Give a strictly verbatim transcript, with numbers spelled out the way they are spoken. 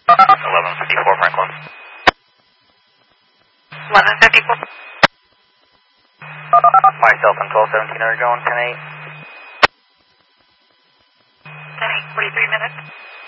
eleven fifty-four Franklin. eleven fifty-four. Myself and twelve seventeen are going ten eight. ten eight, forty-three minutes.